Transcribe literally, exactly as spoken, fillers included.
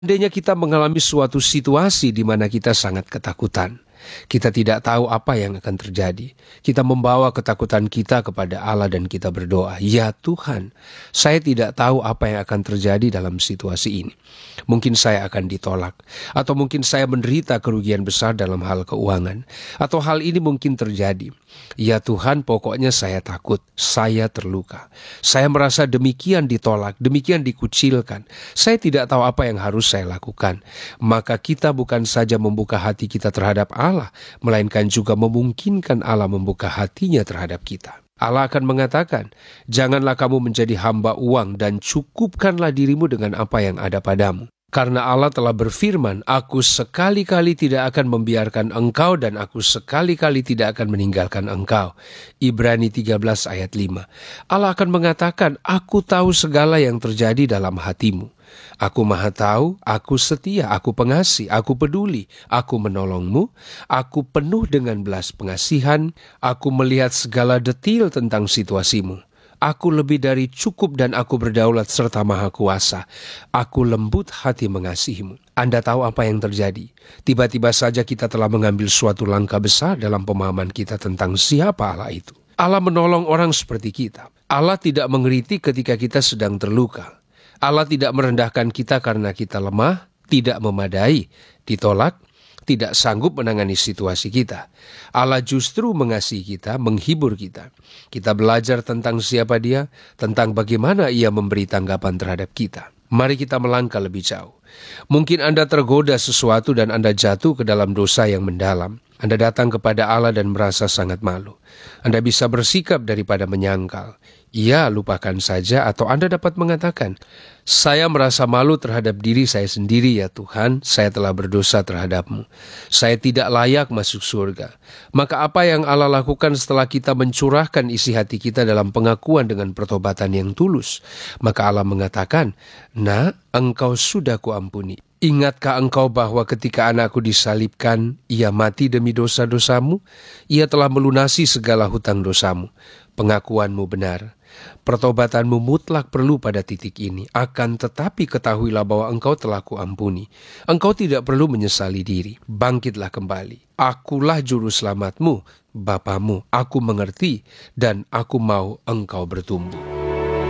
Seandainya kita mengalami suatu situasi di mana kita sangat ketakutan, kita tidak tahu apa yang akan terjadi. Kita membawa ketakutan kita kepada Allah dan kita berdoa, "Ya Tuhan, saya tidak tahu apa yang akan terjadi dalam situasi ini. Mungkin saya akan ditolak, atau mungkin saya menderita kerugian besar dalam hal keuangan, atau hal ini mungkin terjadi. Ya Tuhan, pokoknya saya takut, saya terluka. Saya merasa demikian ditolak, demikian dikucilkan. Saya tidak tahu apa yang harus saya lakukan." Maka kita bukan saja membuka hati kita terhadap Allah, melainkan juga memungkinkan Allah membuka hatinya terhadap kita. Allah akan mengatakan, "Janganlah kamu menjadi hamba uang dan cukupkanlah dirimu dengan apa yang ada padamu. Karena Allah telah berfirman, aku sekali-kali tidak akan membiarkan engkau dan aku sekali-kali tidak akan meninggalkan engkau." Ibrani tiga belas ayat lima. Allah akan mengatakan, "Aku tahu segala yang terjadi dalam hatimu. Aku maha tahu, aku setia, aku pengasih, aku peduli, aku menolongmu, aku penuh dengan belas pengasihan, aku melihat segala detil tentang situasimu. Aku lebih dari cukup dan aku berdaulat serta maha kuasa. Aku lembut hati mengasihimu." Anda tahu apa yang terjadi? Tiba-tiba saja kita telah mengambil suatu langkah besar dalam pemahaman kita tentang siapa Allah itu. Allah menolong orang seperti kita. Allah tidak mengeritik ketika kita sedang terluka. Allah tidak merendahkan kita karena kita lemah, tidak memadai, ditolak, tidak sanggup menangani situasi kita. Allah justru mengasihi kita, menghibur kita. Kita belajar tentang siapa Dia, tentang bagaimana Ia memberi tanggapan terhadap kita. Mari kita melangkah lebih jauh. Mungkin Anda tergoda sesuatu dan Anda jatuh ke dalam dosa yang mendalam. Anda datang kepada Allah dan merasa sangat malu. Anda bisa bersikap daripada menyangkal. Ya, lupakan saja, atau Anda dapat mengatakan, "Saya merasa malu terhadap diri saya sendiri ya Tuhan, saya telah berdosa terhadap-Mu. Saya tidak layak masuk surga." Maka apa yang Allah lakukan setelah kita mencurahkan isi hati kita dalam pengakuan dengan pertobatan yang tulus? Maka Allah mengatakan, "Nak, engkau sudah kuampuni. Ingatkah engkau bahwa ketika anakku disalibkan, ia mati demi dosa-dosamu? Ia telah melunasi segala hutang dosamu. Pengakuanmu benar. Pertobatanmu mutlak perlu pada titik ini. Akan tetapi ketahuilah bahwa engkau telah kuampuni. Engkau tidak perlu menyesali diri. Bangkitlah kembali. Akulah juru selamatmu, Bapamu. Aku mengerti dan aku mau engkau bertumbuh."